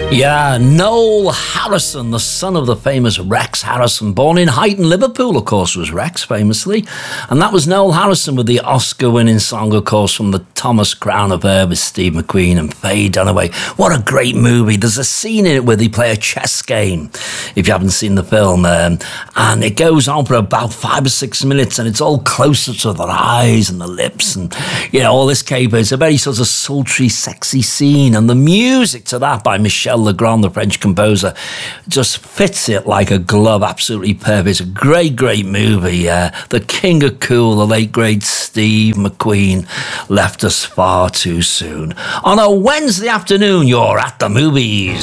Yeah, Noel Harrison, the son of the famous Rex Harrison, born in Huyton, Liverpool, of course, was Rex, famously. And that was Noel Harrison with the Oscar-winning song, of course, from the Thomas Crown Affair with Steve McQueen and Faye Dunaway. What a great movie. There's a scene in it where they play a chess game, if you haven't seen the film. And it goes on for about 5 or 6 minutes, and it's all closer to their eyes and the lips and, you know, all this caper. It's a very sort of sultry, sexy scene. And the music to that by Michel Legrand, the French composer, just fits it like a glove. Absolutely perfect. It's a great, great movie. The king of cool, the late great Steve McQueen, left us far too soon. On a Wednesday afternoon, you're at the movies.